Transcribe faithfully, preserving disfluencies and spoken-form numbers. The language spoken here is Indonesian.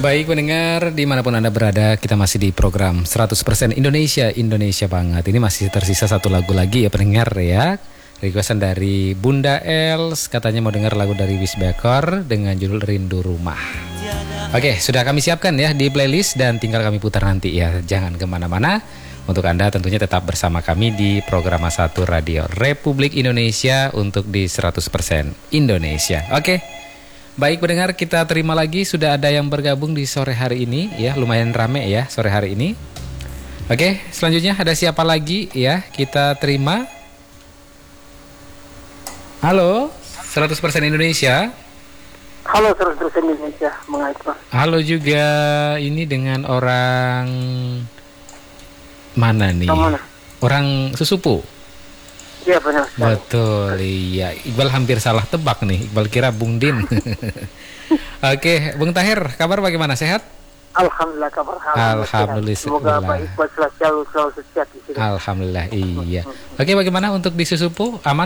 Baik pendengar, dimanapun Anda berada, kita masih di program seratus persen Indonesia, Indonesia banget. Ini masih tersisa satu lagu lagi ya pendengar ya. Requestan dari Bunda Els, katanya mau dengar lagu dari Wis Bekor dengan judul Rindu Rumah. Oke, sudah kami siapkan ya di playlist dan tinggal kami putar nanti ya. Jangan kemana-mana. Untuk Anda tentunya tetap bersama kami di program satu Radio Republik Indonesia untuk di seratus persen Indonesia. Oke. Baik pendengar, kita terima lagi sudah ada yang bergabung di sore hari ini ya, lumayan rame ya sore hari ini. Oke, selanjutnya ada siapa lagi ya, kita terima. Halo, seratus persen Indonesia. Halo, seratus persen Indonesia, mengapa? Halo juga, ini dengan orang mana nih? Mana? Orang Susupu. Iya benar. Betul, iya. Iqbal hampir salah tebak nih. Iqbal kira Bung Din. Oke, Bung Tahir, kabar bagaimana? Sehat? Alhamdulillah, kabar Alhamdulillah. Semoga Pak Iqbal selalu selalu sehat di sini. Alhamdulillah, iya. Oke, bagaimana untuk di Susupu? Aman?